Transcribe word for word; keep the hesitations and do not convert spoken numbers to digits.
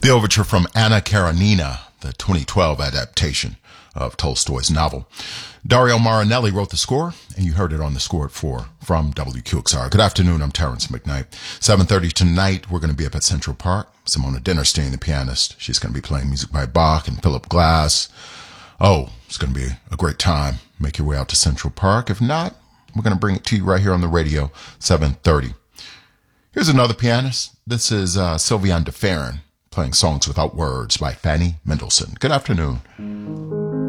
The overture from Anna Karenina, the twenty twelve adaptation of Tolstoy's novel. Dario Marinelli wrote the score, and you heard it on the Score at four from W Q X R. Good afternoon, I'm Terrence McKnight. seven thirty tonight, we're going to be up at Central Park. Simona Dinnerstein, the pianist, she's going to be playing music by Bach and Philip Glass. Oh, it's going to be a great time. Make your way out to Central Park. If not, we're going to bring it to you right here on the radio, seven thirty. Here's another pianist. This is uh, Sylviane de Ferran, playing Songs Without Words by Fanny Mendelssohn. Good afternoon.